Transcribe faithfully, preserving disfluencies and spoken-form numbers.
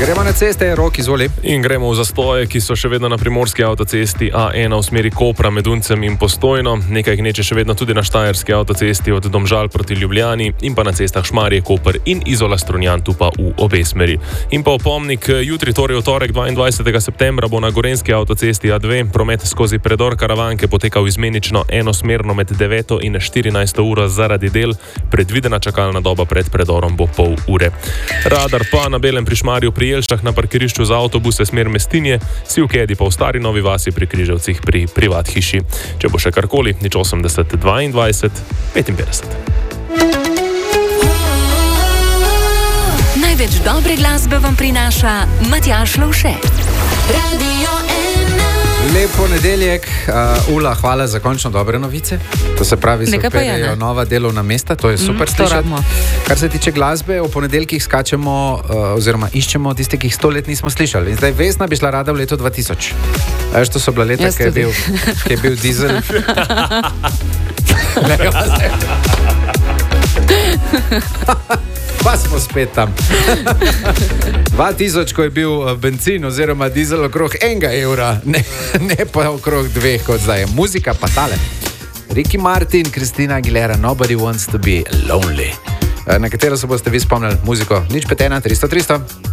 Gremo na ceste, Rok, izvoli. In gremo v zastoje, ki so še vedno na primorski avtocesti A ena v smeri Kopra med Uncem in Postojno. Nekaj gneče še vedno tudi na štajerski avtocesti od Domžal proti Ljubljani in pa na cestah Šmarje, Koper in Izola Strunjan, tu pa v obe smeri. In pa opomnik, jutri, torej v torek dvaindvajsetega septembra, bo na gorenjski avtocesti A dve promet skozi predor Karavanke potekal izmenično enosmerno med deveto in štirinajsto uro zaradi del. Predvidena čakalna doba pred predorom bo pol ure. Radar pa na Belem pri Šmarju pri Jelšah na parkirišču za avtobuse smer Mestinje, Sivkedi pa v Stari Novi Vasi pri Križevcih pri privat hiši. Če bo še karkoli, nič osemdeset dvaindvajset petinpetdeset. Največ dobre glasbe vam prinaša Matjaž Lovše. Radio ena. Lep ponedeljek, uh, Ula, hvala za končno dobre novice. To se pravi, se odpirajo nova delovna mesta, to je super mm, slišati. Kar se tiče glasbe, v ponedeljkih skačemo uh, oziroma iščemo tiste, ki jih sto let nismo slišali. In zdaj Vesna bi šla rada v leto dva tisoč. Veš, to so bila leta, ki je, bil, ki je bil dizel. Pa smo spet tam. dva tisoč, ko je bil benzin oziroma dizel okrog enega evra, ne, ne pa okrog dveh kot zdaj. Muzika pa tale. Ricky Martin, Christina Aguilera, Nobody Wants to be Lonely. Na katero se boste vi spomnili muziko? nič pet ena tristo tristo.